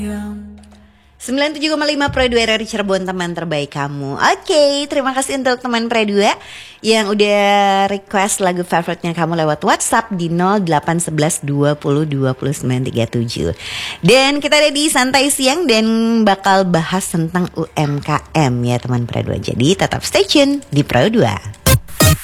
97,5 Pro 2 RRI Cirebon, teman terbaik kamu. Oke, terima kasih untuk teman Pro 2 yang udah request lagu favoritnya kamu lewat WhatsApp di 0811 20 20 937. Dan kita ada di Santai Siang dan bakal bahas tentang UMKM ya teman Pro 2. Jadi tetap stay tune di Pro 2.